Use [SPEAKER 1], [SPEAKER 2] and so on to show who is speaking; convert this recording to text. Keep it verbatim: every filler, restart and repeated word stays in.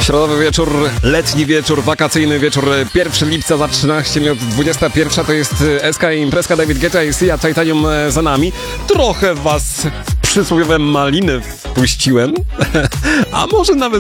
[SPEAKER 1] Środowy wieczór, letni wieczór, wakacyjny wieczór, pierwszego lipca za trzynaście minut, dwudziesta pierwsza to jest S K i imprezka, David Guetta i Sia Titanium za nami. Trochę was w przysłowiowe maliny wpuściłem, a może nawet